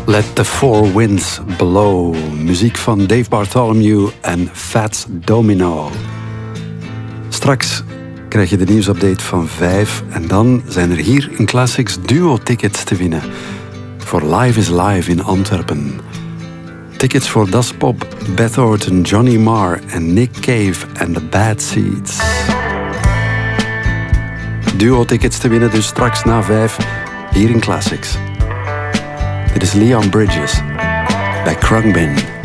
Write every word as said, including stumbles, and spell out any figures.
Let the Four Winds Blow. Muziek van Dave Bartholomew en Fats Domino. Straks krijg je de nieuwsupdate van vijf. En dan zijn er hier in Classics duo-tickets te winnen. Voor Live is Live in Antwerpen. Tickets voor Das Pop, Beth Orton, Johnny Marr en Nick Cave en The Bad Seeds. Duo-tickets te winnen dus straks na vijf hier in Classics. Dit is Leon Bridges bij Krungbin.